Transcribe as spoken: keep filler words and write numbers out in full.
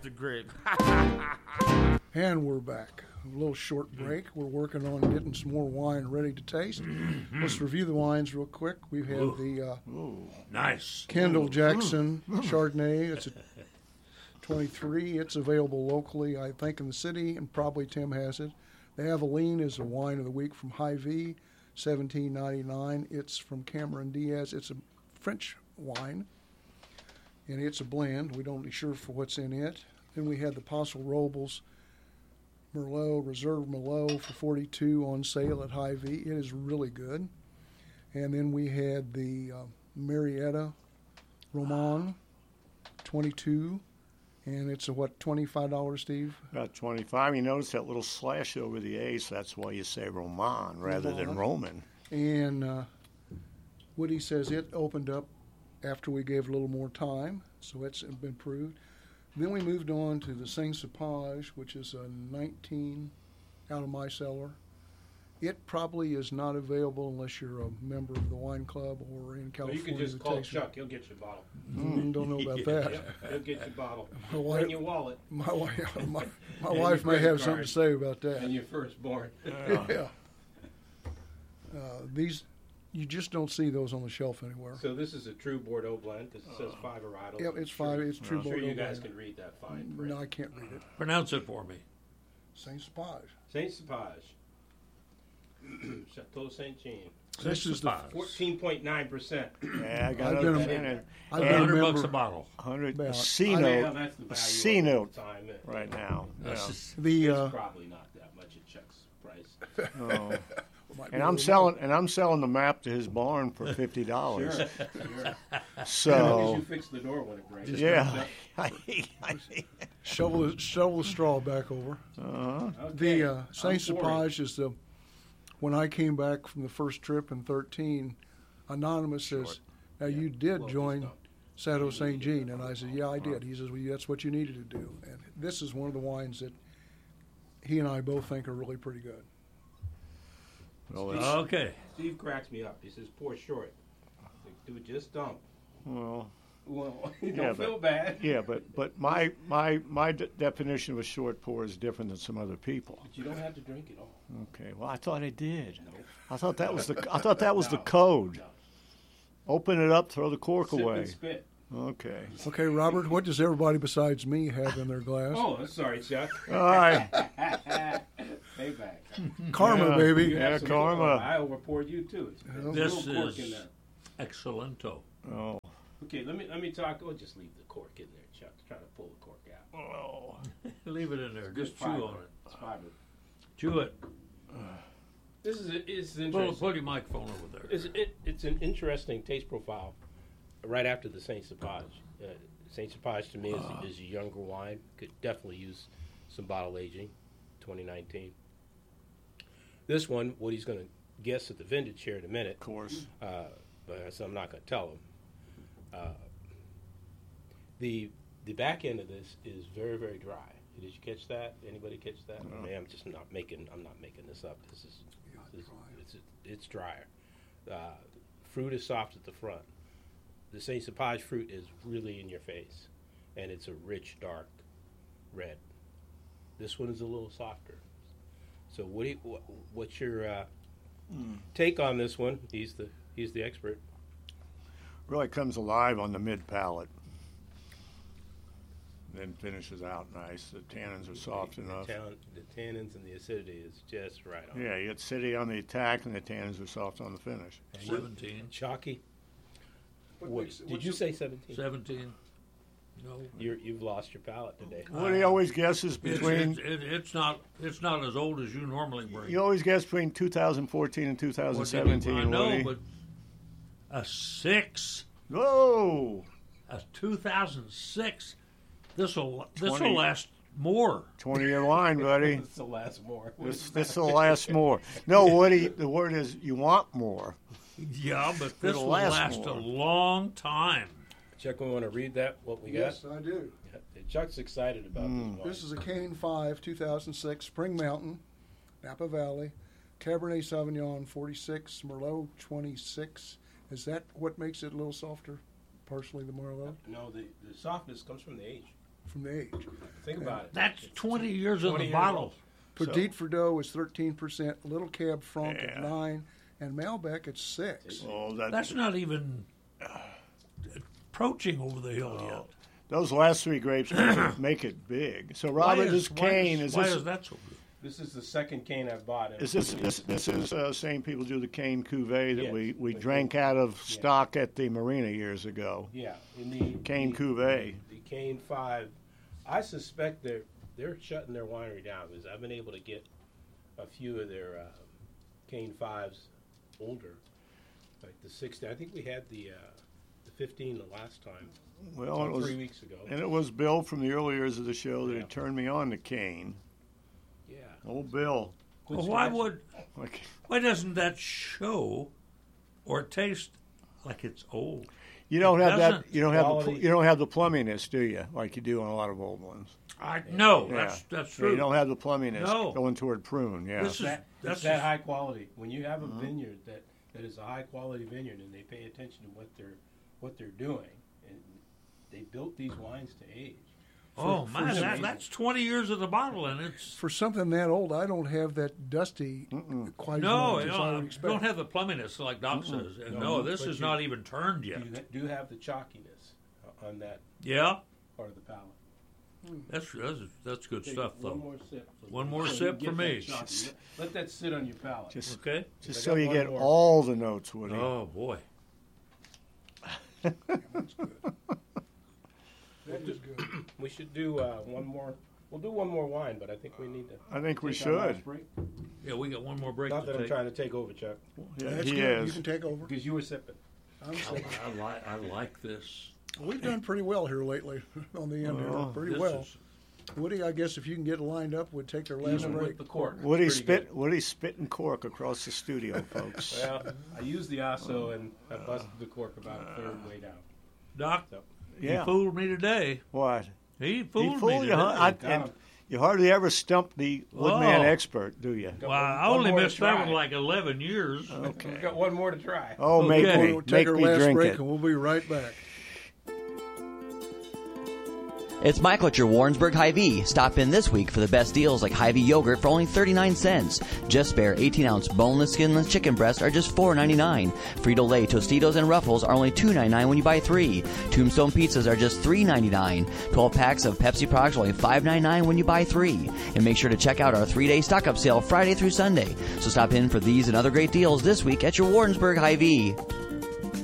the grape. And we're back. A little short break. We're working on getting some more wine ready to taste. Let's review the wines real quick. We have Ooh. the uh, Ooh, nice Kendall Ooh. Jackson Ooh. Chardonnay. It's a twenty-three. It's available locally, I think, in the city, and probably Tim has it. The Aveline is a wine of the week from Hy-Vee, seventeen ninety-nine. It's from Cameron Diaz. It's a French wine, and it's a blend. We don't be sure for what's in it. Then we had the Apostle Robles Merlot, Reserve Merlot for forty-two on sale at Hy-Vee. It is really good. And then we had the uh, Marietta Roman, twenty-two. And it's a, what, twenty-five dollars, Steve? About twenty-five. You notice that little slash over the A, so that's why you say Roman rather Roman. than Roman. And uh, Woody says it opened up after we gave a little more time, so it's been proved. Then we moved on to the Saint-Cepage, which is a nineteen out of my cellar. It probably is not available unless you're a member of the wine club or in Well, California. you can just call Texas. Chuck. He'll get you a bottle. Mm, don't know about that. Yep, he'll get you a bottle. My Bring wife- your wallet. My wife, my, my And wife your may credit have something card. to say about that. And your firstborn. Yeah. Uh, these, you just don't see those on the shelf anywhere. So this is a true Bordeaux blend because it says five varietals. Yep, it's five. It's true I'm sure Bordeaux you guys blend. can read that fine print. No, I can't read it. Pronounce it for me. Saint-Cepage. Saint-Cepage. Chateau Saint-Jean. This is the fourteen point nine percent. Yeah, I got I've it. been a- And I've a been a hundred member- bucks a bottle. hundred a About- C I- note, Well, that's the a value C of it note at the time. It- right now. That's Yeah. just- The It's uh, probably not that much at Chuck's price. Oh. might be And a I'm little selling, and I'm selling the map to his barn for fifty dollars. Sure, sure. As long as So, you fix the door when it breaks. yeah, I, I, shovel the, shovel the straw back over. uh-huh. Okay. The uh, I'm Saint-Cepage is the. When I came back from the first trip in thirteen, Anonymous says, "Now you did Well, join just Chateau Saint Jean," and I said, "Yeah, I did." He says, "Well, that's what you needed to do." And this is one of the wines that he and I both think are really pretty good. Well, it's, Okay. Steve cracks me up. He says, pour short. I think, dude, just dump. well, Well, you Yeah, don't but- feel bad. yeah, but but my my my de- definition of a short pour is different than some other people. But you don't have to drink it all. Okay, well, I thought I did. No. I thought that was the I thought that was the No. code. No. Open it up, throw the cork Sip away. and spit. Okay. Okay, Robert, what does everybody besides me have in their glass? Oh, sorry, Chuck. All right. Payback. Karma, Yeah. baby. You have Yeah, some- karma. oh, I overpoured you too. It's, there's a This little cork in is there. excellento. Oh. Okay, let me let me talk. Oh, just leave the cork in there, Chuck. Try to pull the cork out. Oh. Leave it in there. Good Just chew fiber. on it. It's fiber. Chew it. This is it's Put, interesting. put your microphone over there. It's, it, it's an interesting taste profile. Right after the Saint Cepage, uh, Saint Cepage to me is, Ah. is a younger wine. Could definitely use some bottle aging. twenty nineteen. This one, Woody's going to guess at the vintage here in a minute. Of course. Uh, but so I'm not going to tell him. Uh, the the back end of this is very very dry. Did you catch that? Anybody catch that? No. I mean, I'm just not making. I'm not making this up. This is this, it's it's drier. Uh, fruit is soft at the front. The Saint Cepage fruit is really in your face, and it's a rich dark red. This one is a little softer. So what do you, what, what's your uh, Mm. take on this one? He's the he's the expert. Really comes alive on the mid palate. Then finishes out nice. The tannins are soft the, enough. The, tan- the tannins and the acidity is just right on. Yeah, you get city on the attack and the tannins are soft on the finish. seventeen. Chalky. What What, makes- did what's you the- say seventeen? seventeen. No. You're, you've lost your palate today. What do you always guess is It's, between it's, it, it's not it's not as old as you normally bring. you always guess between two thousand fourteen and two thousand What did he- seventeen. I know, Woody. but a six, Whoa, a two thousand six. This will this will twenty last more. twenty year line, buddy. This will last more. This this will last more. No, Woody. The word is you want more. Yeah, but this It'll will last last, more. a long time. Chuck, we want to read that, what we got? Yes, I do. Yeah. Chuck's excited about Mm. this wine. This is a Cane five, two thousand six, Spring Mountain, Napa Valley, Cabernet Sauvignon forty-six, Merlot twenty-six. Is that what makes it a little softer? Partially the Merlot? No, the, the softness comes from the age. from the age. Think about it. That's twenty years in twenty the years bottle. old. Petite Verdot is thirteen percent, Little Cab Franc Yeah. at nine, and Malbec at six. Oh, that, That's not even approaching over the hill yet. those last three grapes make it, make it big. So, Robert, Why this is, cane why is why this is that so good? This is the second cane I've bought. is this this this is uh, same people do the cane cuvee that Yes, we, we the drank cane. out of Yeah. stock at the marina years ago. Yeah, in the Cane the, cuvee. The cane five. I suspect they're they're shutting their winery down because I've been able to get a few of their uh, cane fives older, like the sixty. I think we had the uh, the fifteen the last time, Well, like it was three weeks ago. and it was Bill from the early years of the show that Yeah. had turned me on to cane. Yeah. Old Bill. Well, why would Like, why doesn't that show or taste like it's old? you don't It have that. doesn't. You don't have the. Quality. pl- You don't have the plumminess, do you? Like you do on a lot of old ones. I no, Yeah. that's that's Yeah, true. you don't have the plumminess No. going toward prune. Yeah. This is That, that's it's that just- high quality. When you have a Uh-huh. vineyard that, that is a high quality vineyard and they pay attention to what they're what they're doing, and they built these wines to age. oh for man, some that, reason. that's twenty years of the bottle, and it's For something that old, I don't have that dusty quite no, as you much as I know, would you expect. don't have the plumminess like Doc says. And no, No, this but is you- not even turned yet. You ha- do have the chalkiness on that Yeah, part of the palate. that's that's, that's good Take stuff one though. more sip. One more So you sip get for that me. chalky. Let that sit on your palate. Just, Okay. just I so got you one get more. all the notes, Woody. Oh boy. That is good. We should do uh, one more. We'll do one more wine, but I think we need to. I think we take our last should. break. Yeah, we got one more break Not to that I'm take. trying to take over, Chuck, Yeah, That's he good. You is. can take over. because you were sipping. I'm I, saying, I like I like this. we've done pretty well here lately on the end Well, here. Pretty This well. is- Woody, I guess if you can get lined up, we'd take their last Even break. with the cork. Woody Pretty spit. good. Woody spitting cork across the studio, folks. Well, I used the Asso and I busted the cork about a third way down. Doc, So, Yeah. he fooled me today. What? He fooled, He fooled me you, today. huh? I, Got and him. you hardly ever stump the woodman Oh. expert, do you? Got Well, one- I one only more to missed that try. one like eleven years. Okay. We've got one more to try. Oh, make Okay. me, We'll take make our me last drink break, it. and we'll be right back. It's Michael at your Warrensburg Hy-Vee. Stop in this week for the best deals like Hy-Vee yogurt for only thirty-nine cents. Just Spare eighteen ounce boneless, skinless chicken breasts are just four ninety-nine. Frito-Lay Tostitos and Ruffles are only two ninety-nine when you buy three. Tombstone pizzas are just three ninety-nine. twelve packs of Pepsi products are only five ninety-nine when you buy three. And make sure to check out our three-day stock-up sale Friday through Sunday. So stop in for these and other great deals this week at your Warrensburg Hy-Vee.